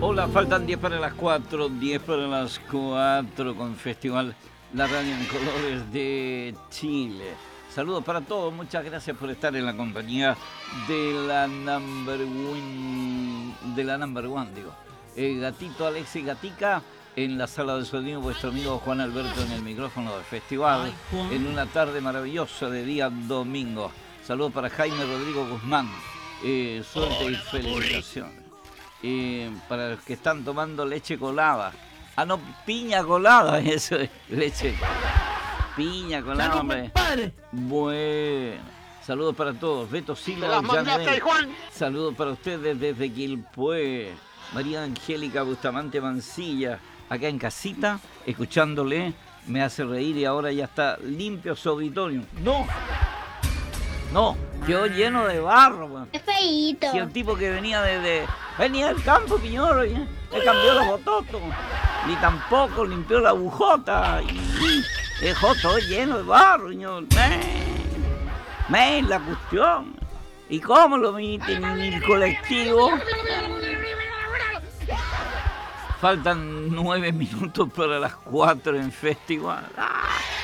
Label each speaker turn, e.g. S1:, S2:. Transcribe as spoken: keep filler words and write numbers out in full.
S1: Hola, faltan diez para las cuatro, diez para las cuatro con Festival La Radio en Colores de Chile. Saludos para todos, muchas gracias por estar en la compañía de la number one, de la number one, digo. El gatito Alexis Gatica en la sala de sonido, vuestro amigo Juan Alberto en el micrófono del festival, en una tarde maravillosa de día domingo. Saludos para Jaime Rodrigo Guzmán, eh, suerte y felicitaciones. Eh, para los que están tomando leche colada. Ah, no, piña colada, eso es, leche. Piña colada, hombre. Bueno, saludos para todos. Beto Silva, saludos para ustedes desde Quilpué. María Angélica Bustamante Mancilla, acá en casita, escuchándole, me hace reír y ahora ya está limpio su auditorio. ¡No! No, quedó lleno de barro, man.
S2: ¡Qué feíto!
S1: Si el tipo que venía desde... venía del campo, Piñoro, y le cambió los bototos. Ni tampoco limpió la bujota. Y dejó todo lleno de barro, señor. Me la cuestión. ¿Y cómo lo viniste en el colectivo? Faltan nueve minutos para las cuatro en festival. ¡Ah!